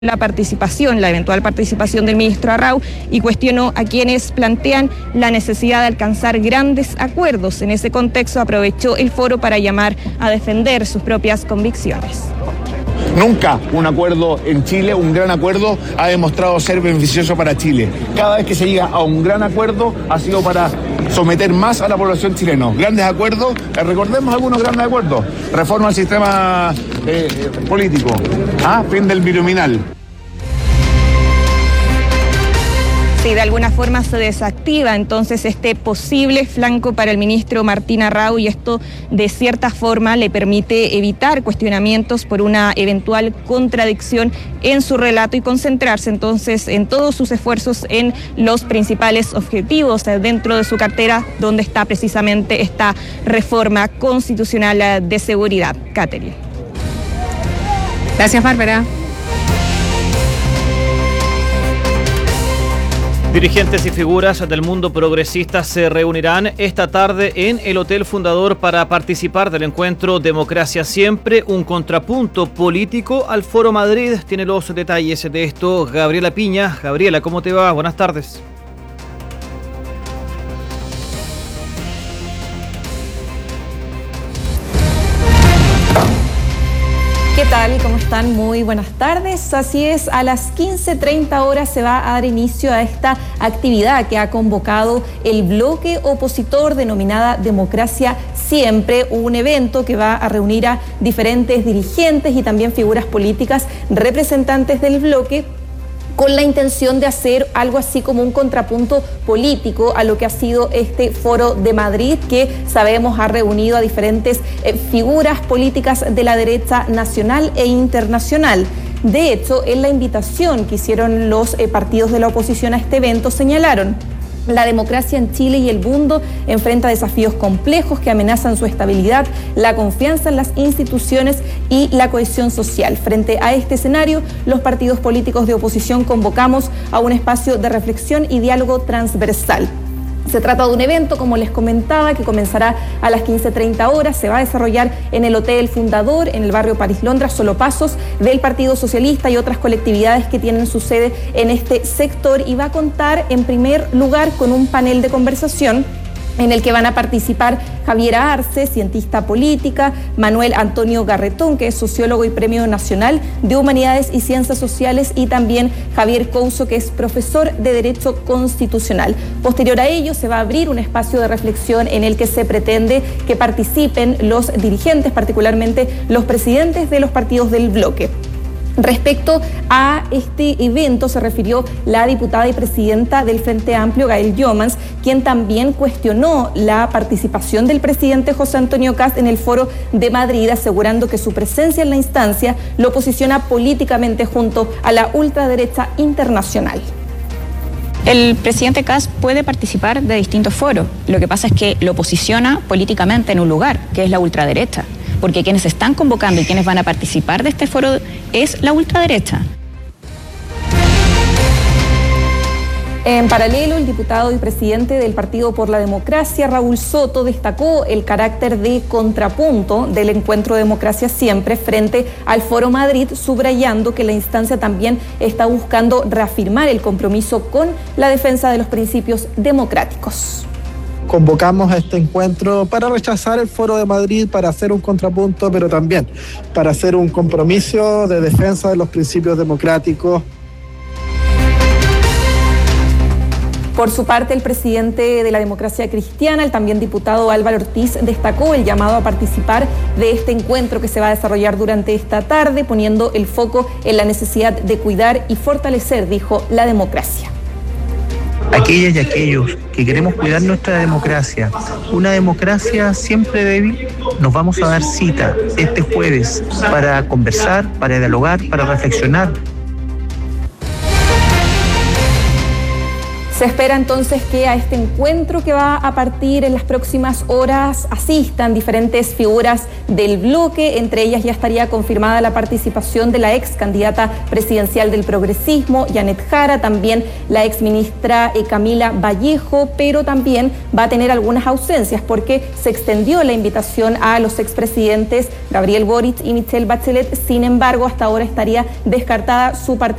la eventual participación del ministro Arrau, y cuestionó a quienes plantean la necesidad de alcanzar grandes acuerdos. En ese contexto aprovechó el foro para llamar a defender sus propias convicciones. Nunca un acuerdo en Chile, un gran acuerdo, ha demostrado ser beneficioso para Chile. Cada vez que se llega a un gran acuerdo ha sido para someter más a la población chilena. Grandes acuerdos, recordemos algunos grandes acuerdos. Reforma al sistema político, fin del binominal. Si de alguna forma se desactiva entonces este posible flanco para el ministro Martín Arrau, y esto de cierta forma le permite evitar cuestionamientos por una eventual contradicción en su relato y concentrarse entonces en todos sus esfuerzos en los principales objetivos dentro de su cartera, donde está precisamente esta reforma constitucional de seguridad. Catherine. Gracias, Bárbara. Dirigentes y figuras del mundo progresista se reunirán esta tarde en el Hotel Fundador para participar del encuentro Democracia Siempre, un contrapunto político al Foro Madrid. Tiene los detalles de esto Gabriela Piña. Gabriela, ¿cómo te va? Buenas tardes. ¿Qué tal? ¿Cómo están? Muy buenas tardes. Así es, a las 15:30 horas se va a dar inicio a esta actividad que ha convocado el bloque opositor denominada Democracia Siempre, un evento que va a reunir a diferentes dirigentes y también figuras políticas representantes del bloque, con la intención de hacer algo así como un contrapunto político a lo que ha sido este Foro de Madrid, que sabemos ha reunido a diferentes figuras políticas de la derecha nacional e internacional. De hecho, en la invitación que hicieron los partidos de la oposición a este evento señalaron: la democracia en Chile y el mundo enfrenta desafíos complejos que amenazan su estabilidad, la confianza en las instituciones y la cohesión social. Frente a este escenario, los partidos políticos de oposición convocamos a un espacio de reflexión y diálogo transversal. Se trata de un evento, como les comentaba, que comenzará a las 15:30 horas. Se va a desarrollar en el Hotel Fundador, en el barrio París Londra, solo pasos del Partido Socialista y otras colectividades que tienen su sede en este sector, y va a contar en primer lugar con un panel de conversación en el que van a participar Javiera Arce, cientista política, Manuel Antonio Garretón, que es sociólogo y Premio Nacional de Humanidades y Ciencias Sociales, y también Javier Couso, que es profesor de Derecho Constitucional. Posterior a ello, se va a abrir un espacio de reflexión en el que se pretende que participen los dirigentes, particularmente los presidentes de los partidos del bloque. Respecto a este evento se refirió la diputada y presidenta del Frente Amplio, Gael Jomans, quien también cuestionó la participación del presidente José Antonio Kast en el Foro de Madrid, asegurando que su presencia en la instancia lo posiciona políticamente junto a la ultraderecha internacional. El presidente Kast puede participar de distintos foros. Lo que pasa es que lo posiciona políticamente en un lugar, que es la ultraderecha, porque quienes están convocando y quienes van a participar de este foro es la ultraderecha. En paralelo, el diputado y presidente del Partido por la Democracia, Raúl Soto, destacó el carácter de contrapunto del encuentro Democracia Siempre frente al Foro Madrid, subrayando que la instancia también está buscando reafirmar el compromiso con la defensa de los principios democráticos. Convocamos a este encuentro para rechazar el Foro de Madrid, para hacer un contrapunto, pero también para hacer un compromiso de defensa de los principios democráticos. Por su parte, el presidente de la Democracia Cristiana, el también diputado Álvaro Ortiz, destacó el llamado a participar de este encuentro que se va a desarrollar durante esta tarde, poniendo el foco en la necesidad de cuidar y fortalecer, dijo, la democracia. Aquellas y aquellos que queremos cuidar nuestra democracia, una democracia siempre débil, nos vamos a dar cita este jueves para conversar, para dialogar, para reflexionar. Se espera entonces que a este encuentro que va a partir en las próximas horas asistan diferentes figuras del bloque. Entre ellas ya estaría confirmada la participación de la ex candidata presidencial del progresismo, Janet Jara, también la ex ministra Camila Vallejo, pero también va a tener algunas ausencias porque se extendió la invitación a los expresidentes Gabriel Boric y Michelle Bachelet. Sin embargo, hasta ahora estaría descartada su participación